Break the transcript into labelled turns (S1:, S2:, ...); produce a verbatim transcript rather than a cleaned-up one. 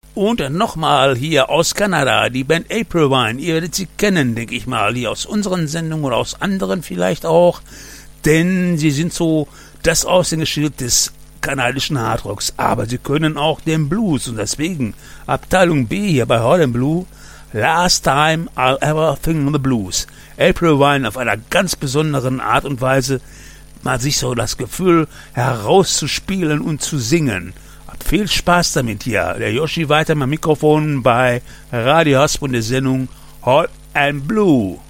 S1: Und nochmal hier aus Kanada, die Band April Wine. Ihr werdet sie kennen, denke ich mal, hier aus unseren Sendungen oder aus anderen vielleicht auch. Denn sie sind so das Aushängeschild des kanadischen Hardrocks. Aber sie können auch den Blues. Und deswegen Abteilung B hier bei Holland Blue. Last Time I'll Ever Think the Blues. April Wine auf einer ganz besonderen Art und Weise mal sich so das Gefühl herauszuspielen und zu singen. Habt viel Spaß damit hier. Der Yoshi weiter am Mikrofon bei Radio Hasp und der Sendung Hot and Blue.